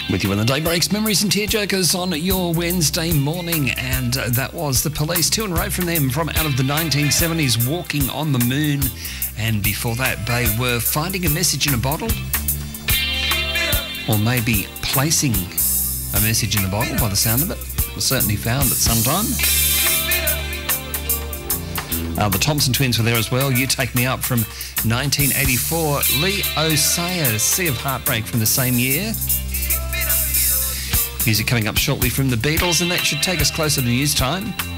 With you on the Daybreaks, Memories and Tearjerkers on your Wednesday morning, and that was The Police, two in a row from them from out of the 1970s, Walking on the Moon, and before that they were Finding a Message in a Bottle, or maybe Placing a Message in a Bottle by the sound of it. It was certainly found at some time. The Thompson Twins were there as well. You Take Me Up from 1984. Lee O'Sayer, Sea of Heartbreak from the same year. Music coming up shortly from the Beatles, and that should take us closer to news time.